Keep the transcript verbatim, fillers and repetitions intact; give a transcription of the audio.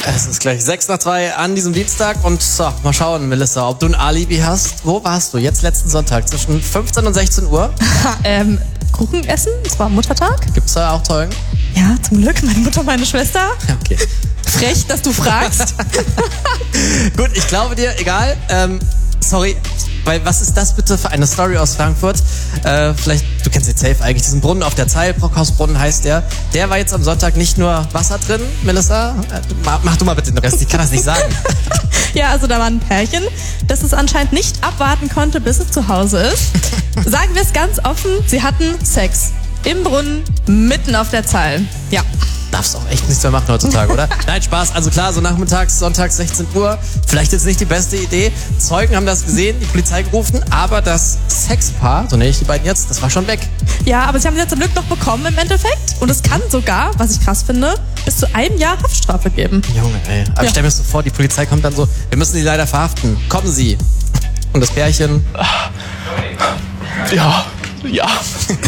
Es ist gleich sechs nach zwei an diesem Dienstag und so, mal schauen, Melissa, ob du ein Alibi hast. Wo warst du jetzt letzten Sonntag zwischen fünfzehn und sechzehn Uhr? ähm, Kuchen essen, es war Muttertag. Gibt's da auch Zeugen? Ja, zum Glück, meine Mutter, meine Schwester. Ja, okay. Frech, dass du fragst. Gut, ich glaube dir, egal. Ähm, sorry, weil was ist das bitte für eine Story aus Frankfurt? Äh, vielleicht, du kennst den safe eigentlich, diesen Brunnen auf der Zeil, Brockhausbrunnen heißt der. Der war jetzt am Sonntag nicht nur Wasser drin, Melissa. Äh, mach, mach du mal bitte den Rest, ich kann das nicht sagen. Ja, also da war ein Pärchen, das es anscheinend nicht abwarten konnte, bis es zu Hause ist. Sagen wir es ganz offen, sie hatten Sex. Im Brunnen, mitten auf der Zeil. Ja. Darfst auch echt nichts mehr machen heutzutage, oder? Nein, Spaß. Also klar, so nachmittags, sonntags, sechzehn Uhr. Vielleicht jetzt nicht die beste Idee. Zeugen haben das gesehen, die Polizei gerufen. Aber das Sexpaar, so nenne ich die beiden jetzt, das war schon weg. Ja, aber sie haben sie ja zum Glück noch bekommen im Endeffekt. Und es kann sogar, was ich krass finde, bis zu einem Jahr Haftstrafe geben. Junge, ey. Aber Ja. ich stell mir das so vor, die Polizei kommt dann so, wir müssen sie leider verhaften. Kommen Sie. Und das Pärchen... Ja, ja.